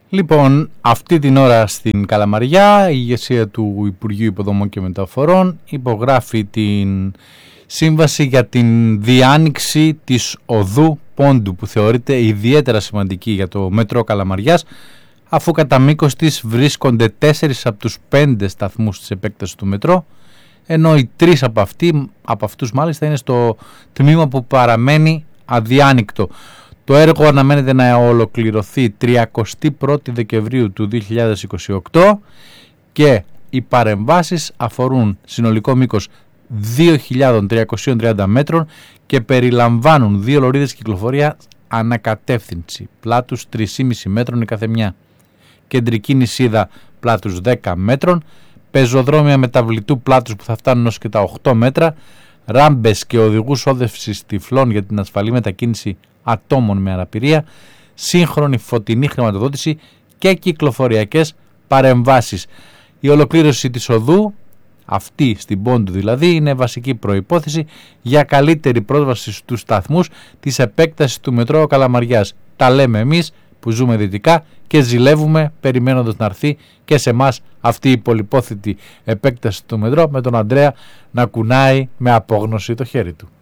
Λοιπόν, αυτή την ώρα στην Καλαμαριά η ηγεσία του Υπουργείου Υποδομών και Μεταφορών υπογράφει την σύμβαση για την διάνοιξη της οδού Πόντου, που θεωρείται ιδιαίτερα σημαντική για το Μετρό Καλαμαριάς, αφού κατά μήκος της βρίσκονται 4 από τους 5 σταθμούς της επέκτασης του Μετρό, ενώ οι 3 από αυτούς μάλιστα είναι στο τμήμα που παραμένει αδιάνυκτο. Το έργο αναμένεται να ολοκληρωθεί 31 Δεκεμβρίου του 2028 και οι παρεμβάσεις αφορούν συνολικό μήκος 2.330 μέτρων και περιλαμβάνουν 2 λωρίδες κυκλοφορία ανακατεύθυνση πλάτους 3,5 μέτρων η καθεμιά, κεντρική νησίδα πλάτους 10 μέτρων, πεζοδρόμια μεταβλητού πλάτους που θα φτάνουν ως και τα 8 μέτρα, ράμπες και οδηγούς όδευσης τυφλών για την ασφαλή μετακίνηση ατόμων με αναπηρία, σύγχρονη φωτεινή χρηματοδότηση και κυκλοφοριακές παρεμβάσεις. Η ολοκλήρωση της οδού, αυτή στην Πόντου δηλαδή, είναι βασική προϋπόθεση για καλύτερη πρόσβαση στους σταθμούς της επέκτασης του Μετρό Καλαμαριάς. Τα λέμε εμείς που ζούμε δυτικά και ζηλεύουμε περιμένοντας να έρθει και σε εμάς αυτή η πολυπόθητη επέκταση του Μετρό, με τον Ανδρέα να κουνάει με απόγνωση το χέρι του.